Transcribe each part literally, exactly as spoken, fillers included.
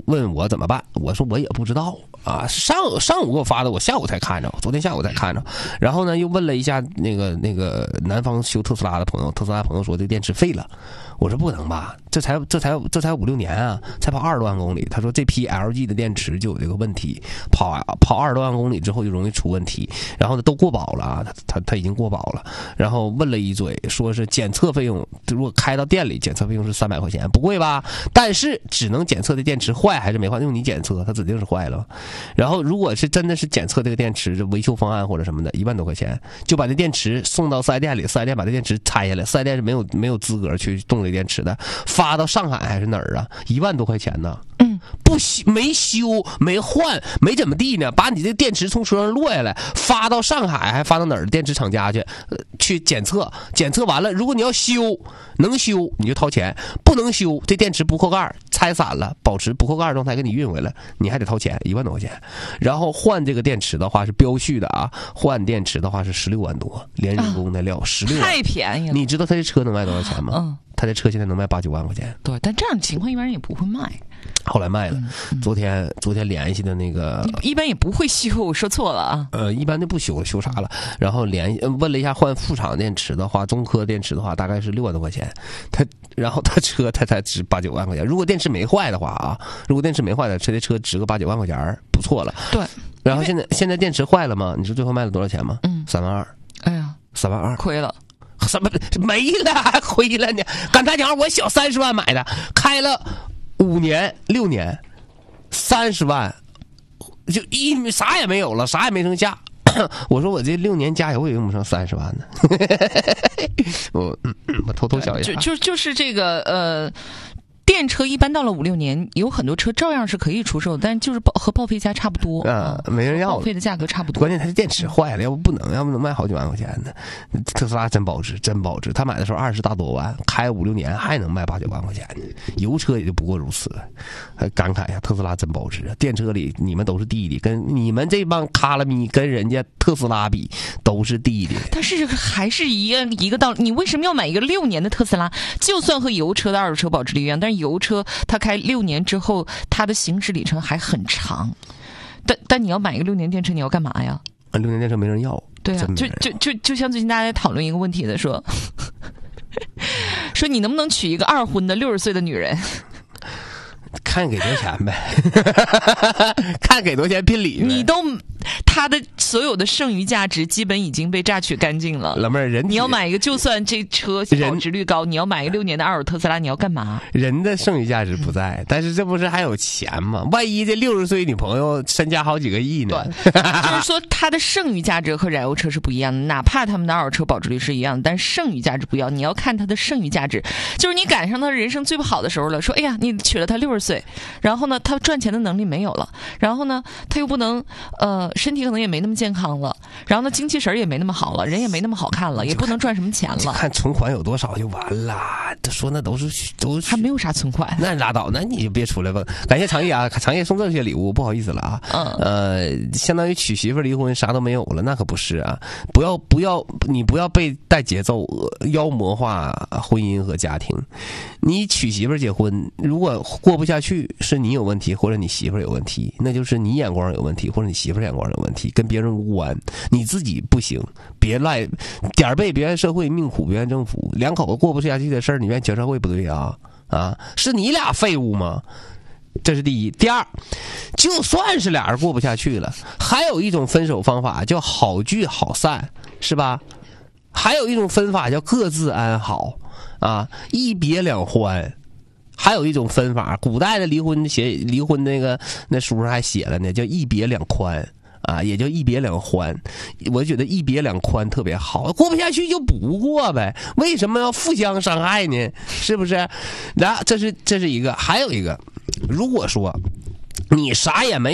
问我怎么办，我说我也不知道啊，上上午给我发的，我下午才看着，昨天下午才看着。然后呢，又问了一下那个那个南方修特斯拉的朋友，特斯拉朋友说这电池废了。我说不能吧，这才这才这才五六年啊，才跑二十多万公里。他说这批 L G 的电池就有这个问题，跑跑二十多万公里之后就容易出问题。然后呢，都过保了啊，他他他已经过保了。然后问了一嘴，说是检测费用，如果开到店里，检测费用是三百块钱，不贵吧？但是只能检测的电池坏还是没坏，用你检测，它指定是坏了。然后如果是真的是检测这个电池这维修方案或者什么的，一万多块钱就把这电池送到四 S 店里，四 S 店把这电池拆下来，四 S 店是没有没有资格去动这电池的，发到上海还是哪儿啊？一万多块钱呢？嗯，不修没修没换没怎么地呢，把你这电池从车上落下来，发到上海还发到哪儿？电池厂家去、呃、去检测，检测完了，如果你要修能修你就掏钱，不能修这电池不扣盖拆散了，保持不扣盖状态给你运回来，你还得掏钱，一万多块钱。然后换这个电池的话是标续的啊，换电池的话是十六万多，连人工带料十六万， 太便宜了。 你知道他这车能卖多少钱吗？嗯，他这车现在能卖八九万块钱。 对，但这样的情况一般人也不会卖。 后来卖了，嗯嗯、昨天昨天联系的那个一般也不会修，我说错了啊。 呃，一般就不修，修啥了？然后联问了一下换副厂电池的话，中科电池的话大概是六万多块钱。他然后他车他才值八九万块钱。如果电池没坏的话啊，如果电池没坏的，这车值个八九万块钱，不错了。 对。 然后现在现在电池坏了吗？你说最后卖了多少钱吗？嗯，三万二。 哎呀， 三万二， 亏了。 什么没了还亏了呢？刚才讲我小三十万买的，开了五年六年，三十万，就一啥也没有了，啥也没剩下。我说我这六年加油也用不上三十万呢。我我偷偷想一下， 就就就是这个呃。电车一般到了五六年，有很多车照样是可以出售，但就是报和报废价差不多啊，没人要， 报废的价格差不多。 关键它是电池坏了，要不不能，要不能卖好几万块钱呢。特斯拉真保值，真保值。他买的时候二十大多万，开五六年还能卖八九万块钱呢。油车也就不过如此了。还感慨一下，特斯拉真保值。电车里你们都是弟弟，跟你们这帮卡拉咪跟人家特斯拉比都是弟弟。 但是还是一个一个道理，你为什么要买一个六年的特斯拉？就算和油车的二手车保值率一样，但是油车它开六年之后，它的行驶里程还很长。但但你要买一个六年电车，你要干嘛呀？ 啊，六年电车没人要。 对啊，就就就就像最近大家在讨论一个问题的说，说你能不能娶一个二婚的六十岁的女人？ 看给多少钱呗，看给多少钱聘礼呗。 你都他的所有的剩余价值基本已经被榨取干净了。 老妹儿，人你要买一个，就算这车保值率高，你要买一个六年的二手特斯拉，你要干嘛？ 人的剩余价值不在，嗯、但是这不是还有钱吗？万一这六十岁女朋友身家好几个亿呢？ 对，就是说它的剩余价值和燃油车是不一样的，哪怕他们的二手车保值率是一样的，但剩余价值不一样。你要看它的剩余价值，就是你赶上他人生最不好的时候了，说哎呀，你娶了他六十岁。然后呢，他赚钱的能力没有了，然后呢，他又不能，呃，身体可能也没那么健康了，然后呢，精气神也没那么好了，人也没那么好看了，也不能赚什么钱了。 看存款有多少就完了。他说那都是都是， 还没有啥存款， 那拉倒，那你就别出来吧。感谢长业啊，长业送这些礼物，不好意思了啊。嗯，呃，相当于娶媳妇离婚，啥都没有了，那可不是啊。不要不要，你不要被带节奏妖魔化婚姻和家庭。你娶媳妇结婚，如果过不下去。是你有问题，或者你媳妇儿有问题，那就是你眼光有问题，或者你媳妇儿眼光有问题，跟别人无关。你自己不行，别赖点儿背，别怨社会，命苦别怨政府。两口子过不下去的事儿，你怨全社会不对啊啊！是你俩废物吗？这是第一。第二，就算是俩人过不下去了，还有一种分手方法叫好聚好散，是吧？还有一种分法叫各自安好啊，一别两欢。还有一种分法，古代的离婚写离婚那个那书上还写了呢，叫一别两宽啊，也叫一别两欢。我觉得一别两宽特别好，过不下去就不过呗，为什么要互相伤害呢？是不是？那这是这是一个，还有一个，如果说你啥也没有，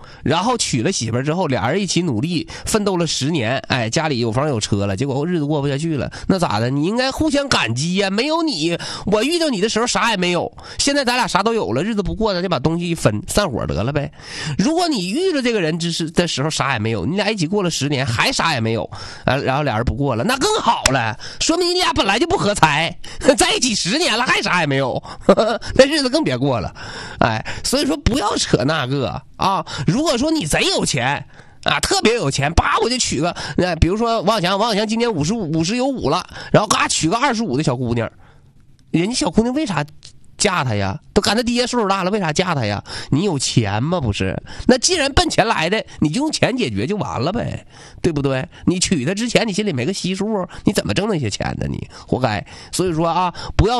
然后娶了媳妇儿之后，俩人一起努力奋斗了十年，哎，家里有房有车了，结果日子过不下去了，那咋的？你应该互相感激呀、啊！没有你，我遇到你的时候啥也没有，现在咱俩啥都有了，日子不过，咱就把东西一分，散伙得了呗。如果你遇着这个人之时的时候啥也没有，你俩一起过了十年还啥也没有，啊，然后俩人不过了，那更好了，说明你俩本来就不合财，在一起十年了还啥也没有，呵呵，那日子更别过了。哎，所以说不要扯那个啊！如果说你贼有钱啊，特别有钱，叭我就娶个，那比如说王小强，王小强今年五十五五十有五了，然后嘎娶个二十五的小姑娘，人家小姑娘为啥嫁他呀？都赶他爹岁数大了，为啥嫁他呀？你有钱吗？不是？那既然奔钱来的，你就用钱解决就完了呗，对不对？你娶她之前，你心里没个稀数，你怎么挣那些钱呢？你活该。所以说啊，不要。